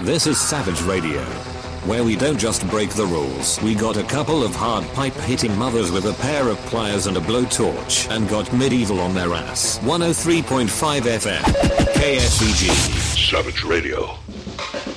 This is Savage Radio, where we don't just break the rules. We got a couple of hard pipe hitting mothers with a pair of pliers and a blowtorch and got medieval on their ass. 103.5 FM, KSEG. Savage Radio.